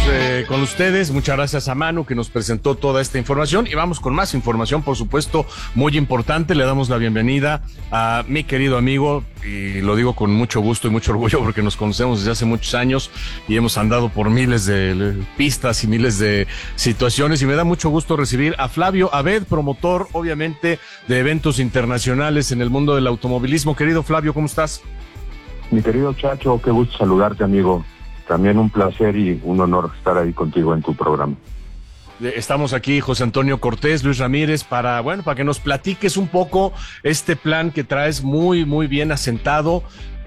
con ustedes. Muchas gracias a Manu que nos presentó toda esta información y vamos con más información, por supuesto, muy importante. Le damos la bienvenida a mi querido amigo y lo digo con mucho gusto y mucho orgullo porque nos conocemos desde hace muchos años y hemos andado por miles de pistas y miles de situaciones y me da mucho gusto recibir a Flavio Abed, promotor obviamente de eventos internacionales en el mundo del automovilismo. Querido Flavio, ¿cómo estás? Mi querido Chacho, qué gusto saludarte, amigo. También un placer y un honor estar ahí contigo en tu programa. Estamos aquí, José Antonio Cortés, Luis Ramírez, para que nos platiques un poco este plan que traes muy, muy bien asentado.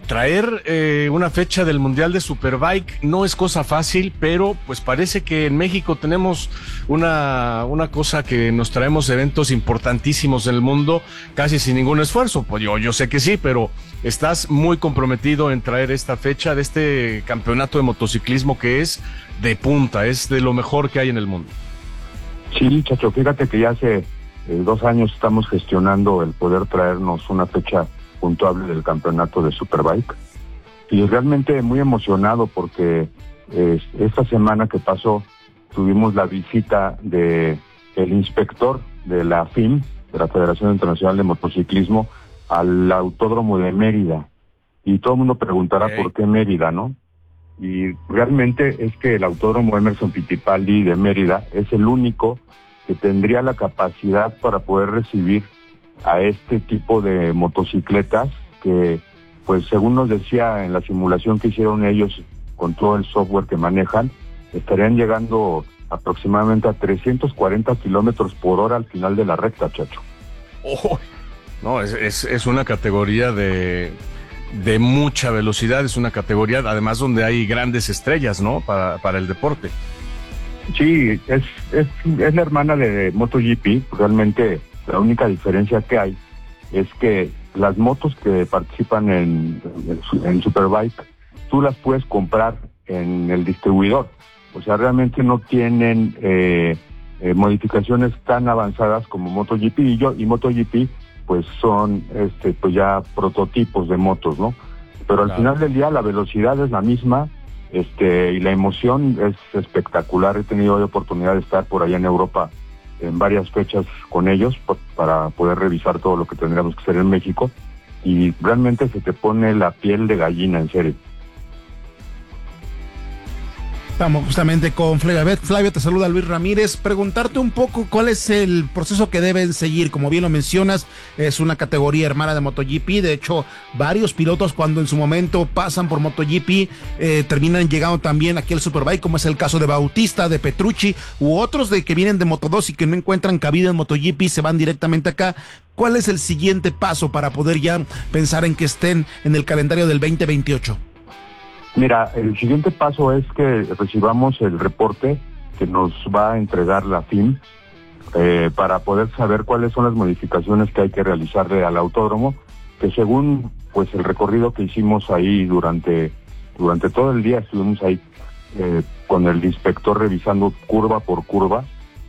Traer una fecha del Mundial de Superbike no es cosa fácil, pero pues parece que en México tenemos una cosa que nos traemos eventos importantísimos en el mundo casi sin ningún esfuerzo. Pues yo sé que sí, pero estás muy comprometido en traer esta fecha de este campeonato de motociclismo que es de punta, es de lo mejor que hay en el mundo. Sí, Chacho, fíjate que ya hace 2 años estamos gestionando el poder traernos una fecha puntuable del campeonato de Superbike y realmente muy emocionado porque esta semana que pasó tuvimos la visita de el inspector de la FIM, de la Federación Internacional de Motociclismo, al Autódromo de Mérida y todo el mundo preguntará por qué Mérida, ¿no? Y realmente es que el Autódromo Emerson Fittipaldi de Mérida es el único que tendría la capacidad para poder recibir a este tipo de motocicletas que, pues según nos decía en la simulación que hicieron ellos con todo el software que manejan, estarían llegando aproximadamente a 340 kilómetros por hora al final de la recta, Chacho. Oh, no, es una categoría de mucha velocidad, es una categoría además donde hay grandes estrellas, ¿no? Para el deporte. Sí, es la hermana de MotoGP. Realmente la única diferencia que hay es que las motos que participan en Superbike, tú las puedes comprar en el distribuidor. O sea, realmente no tienen modificaciones tan avanzadas como MotoGP y MotoGP, pues son pues ya prototipos de motos, ¿no? Pero al final del día la velocidad es la misma, y la emoción es espectacular. He tenido la oportunidad de estar por allá en Europa en varias fechas con ellos para poder revisar todo lo que tendríamos que hacer en México y realmente se te pone la piel de gallina, en serio. Estamos justamente con Flavio Abed. Flavio, te saluda Luis Ramírez. Preguntarte un poco cuál es el proceso que deben seguir. Como bien lo mencionas, es una categoría hermana de MotoGP. De hecho, varios pilotos cuando en su momento pasan por MotoGP terminan llegando también aquí al Superbike, como es el caso de Bautista, de Petrucci, u otros de que vienen de Moto2 y que no encuentran cabida en MotoGP, se van directamente acá. ¿Cuál es el siguiente paso para poder ya pensar en que estén en el calendario del 2028? Mira, el siguiente paso es que recibamos el reporte que nos va a entregar la FIM para poder saber cuáles son las modificaciones que hay que realizarle al autódromo, que según pues el recorrido que hicimos ahí durante todo el día, estuvimos ahí con el inspector revisando curva por curva,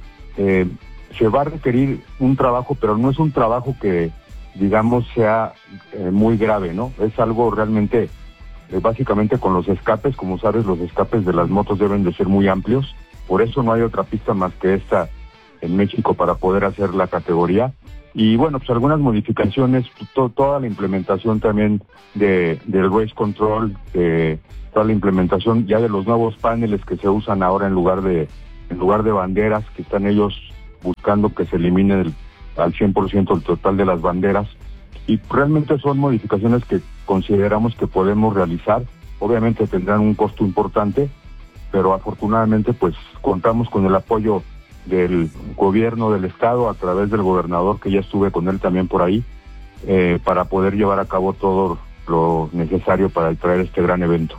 se va a requerir un trabajo, pero no es un trabajo que digamos sea muy grave, ¿no? Es algo realmente básicamente con los escapes. Como sabes, los escapes de las motos deben de ser muy amplios, por eso no hay otra pista más que esta en México para poder hacer la categoría. Y bueno, pues algunas modificaciones, toda la implementación también del Race Control, toda la implementación ya de los nuevos paneles que se usan ahora en lugar de banderas, que están ellos buscando que se elimine al 100% el total de las banderas. Y realmente son modificaciones que consideramos que podemos realizar. Obviamente tendrán un costo importante, pero afortunadamente pues contamos con el apoyo del gobierno del estado a través del gobernador, que ya estuve con él también por ahí, para poder llevar a cabo todo lo necesario para traer este gran evento.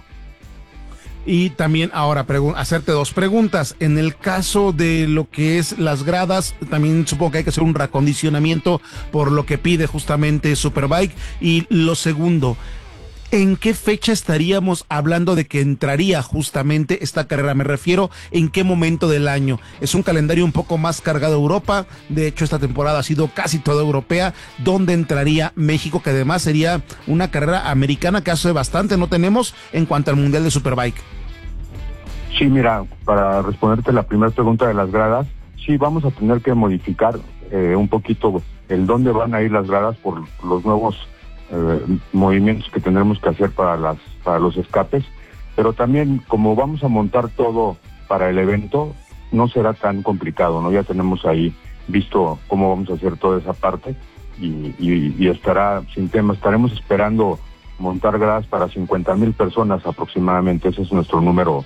Y también ahora hacerte 2 preguntas. En el caso de lo que es las gradas, también supongo que hay que hacer un reacondicionamiento por lo que pide justamente Superbike. Y lo segundo, ¿en qué fecha estaríamos hablando de que entraría justamente esta carrera? Me refiero, ¿en qué momento del año? Es un calendario un poco más cargado a Europa. De hecho, esta temporada ha sido casi toda europea. ¿Dónde entraría México? Que además sería una carrera americana que hace bastante no tenemos en cuanto al Mundial de Superbike. Sí, mira, para responderte la primera pregunta de las gradas, sí vamos a tener que modificar un poquito el dónde van a ir las gradas por los nuevos movimientos que tendremos que hacer para los escapes, pero también como vamos a montar todo para el evento, no será tan complicado, ¿no? Ya tenemos ahí visto cómo vamos a hacer toda esa parte y estará sin tema. Estaremos esperando montar gradas para 50,000 personas aproximadamente. Ese es nuestro número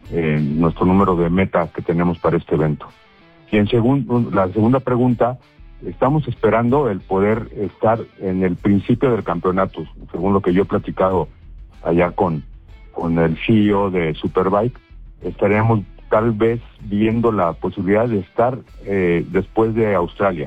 de meta que tenemos para este evento. Y la segunda pregunta, estamos esperando el poder estar en el principio del campeonato, según lo que yo he platicado allá con el CEO de Superbike. Estaríamos tal vez viendo la posibilidad de estar después de Australia.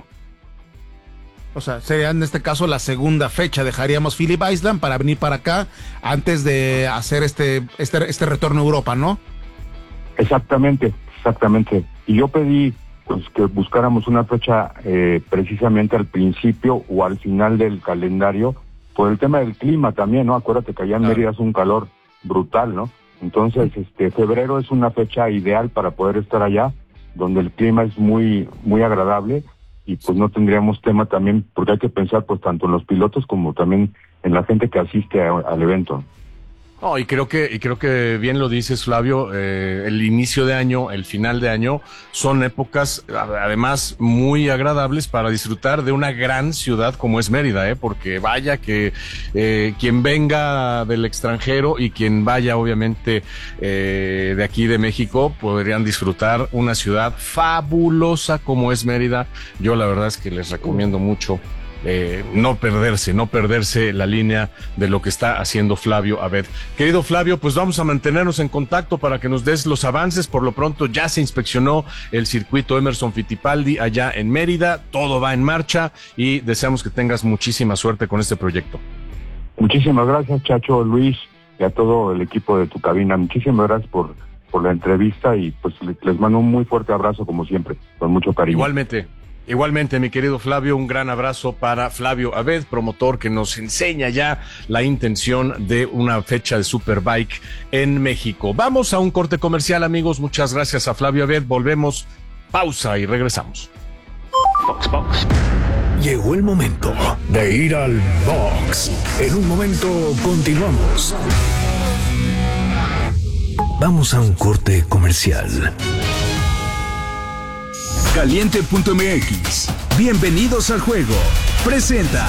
O sea, sería en este caso la segunda fecha. Dejaríamos Phillip Island para venir para acá antes de hacer este retorno a Europa, ¿no? Exactamente. Y yo pedí pues que buscáramos una fecha precisamente al principio o al final del calendario, por el tema del clima también, ¿no? Acuérdate que allá en Mérida es un calor brutal, ¿no? Entonces, febrero es una fecha ideal para poder estar allá, donde el clima es muy, muy agradable y pues no tendríamos tema también, porque hay que pensar pues tanto en los pilotos como también en la gente que asiste al evento. No, y creo que bien lo dices, Flavio, el inicio de año, el final de año, son épocas además muy agradables para disfrutar de una gran ciudad como es Mérida, porque vaya que quien venga del extranjero y quien vaya obviamente de aquí de México podrían disfrutar una ciudad fabulosa como es Mérida. Yo la verdad es que les recomiendo mucho no perderse la línea de lo que está haciendo Flavio Abed. Querido Flavio, pues vamos a mantenernos en contacto para que nos des los avances. Por lo pronto ya se inspeccionó el circuito Emerson Fittipaldi allá en Mérida, todo va en marcha y deseamos que tengas muchísima suerte con este proyecto. Muchísimas gracias, Chacho, Luis, y a todo el equipo de tu cabina. Muchísimas gracias por la entrevista y pues les mando un muy fuerte abrazo como siempre, con mucho cariño. Igualmente, mi querido Flavio, un gran abrazo para Flavio Abed, promotor que nos enseña ya la intención de una fecha de Superbike en México. Vamos a un corte comercial, amigos. Muchas gracias a Flavio Abed. Volvemos, pausa y regresamos. Box. Llegó el momento de ir al box. En un momento continuamos. Vamos a un corte comercial. Caliente.mx. Bienvenidos al juego. Presenta.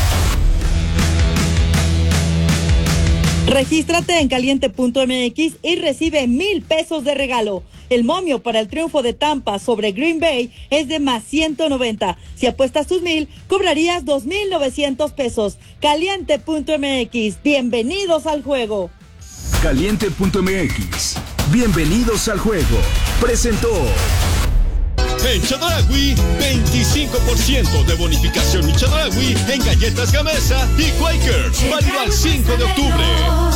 Regístrate en Caliente.mx y recibe 1,000 pesos de regalo. El momio para el triunfo de Tampa sobre Green Bay es de más 190. Si apuestas tus 1,000, cobrarías 2,900 pesos. Caliente.mx. Bienvenidos al juego. Caliente.mx. Bienvenidos al juego. Presentó. En Chedraui, 25% de bonificación en Chedraui en galletas Gamesa y Quakers, válido al 5 de octubre.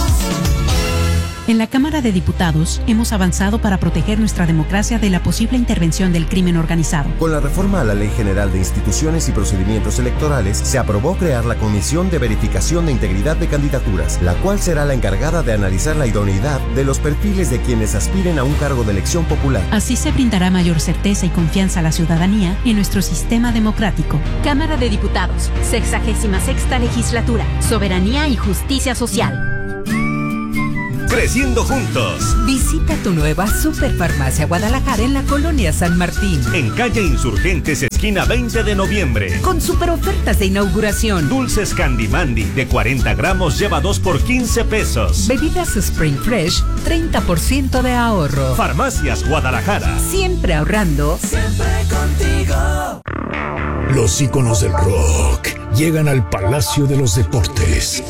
En la Cámara de Diputados hemos avanzado para proteger nuestra democracia de la posible intervención del crimen organizado. Con la reforma a la Ley General de Instituciones y Procedimientos Electorales, se aprobó crear la Comisión de Verificación de Integridad de Candidaturas, la cual será la encargada de analizar la idoneidad de los perfiles de quienes aspiren a un cargo de elección popular. Así se brindará mayor certeza y confianza a la ciudadanía en nuestro sistema democrático. Cámara de Diputados, 66ª Legislatura, Soberanía y Justicia Social. Creciendo juntos. Visita tu nueva Superfarmacia Guadalajara en la Colonia San Martín. En calle Insurgentes, esquina 20 de noviembre. Con super ofertas de inauguración. Dulces Candy Mandy de 40 gramos lleva 2 por 15 pesos. Bebidas Spring Fresh, 30% de ahorro. Farmacias Guadalajara. Siempre ahorrando. Siempre contigo. Los íconos del rock llegan al Palacio de los Deportes.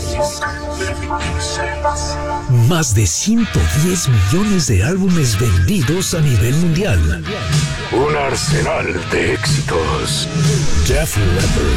Más de 110 millones de álbumes vendidos a nivel mundial. Un arsenal de éxitos. Def Leppard,